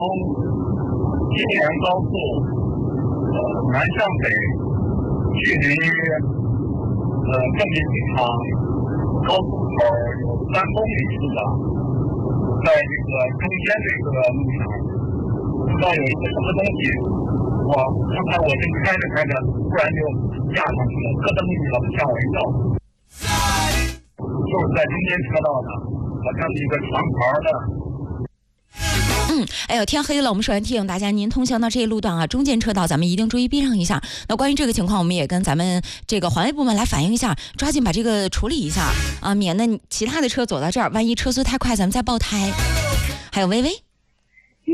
济南高速南向北，距离正定机场高速口有3公里处的，在这个中间这个路上，不知道有一个什么东西，刚才我正开着，突然就压上去了，咯噔一下吓我一跳。就是在中间车道上，好像是一个长条的。 哎呦，天黑了，我们首先提醒大家，您通行到这一路段啊，中间车道咱们一定注意避让一下。那关于这个情况，我们也跟咱们这个环卫部门来反映一下，抓紧把这个处理一下啊，免得其他的车走到这儿，万一车速太快，咱们再爆胎。还有微微。